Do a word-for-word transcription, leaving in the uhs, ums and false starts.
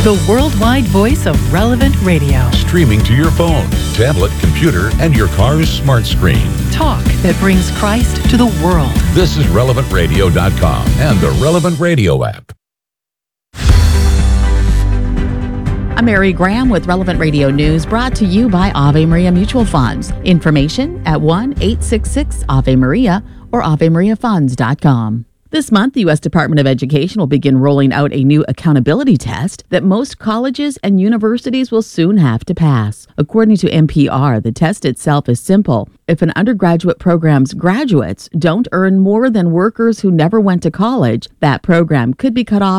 the worldwide voice of Relevant Radio. Streaming to your phone, tablet, computer, and your car's smart screen. Talk that brings Christ to the world. This is relevant radio dot com and the Relevant Radio app. I'm Mary Graham with Relevant Radio News, brought to you by Ave Maria Mutual Funds. Information at one eight six six Ave Maria or ave maria funds dot com. This month, the U S Department of Education will begin rolling out a new accountability test that most colleges and universities will soon have to pass. According to N P R, the test itself is simple. If an undergraduate program's graduates don't earn more than workers who never went to college, that program could be cut off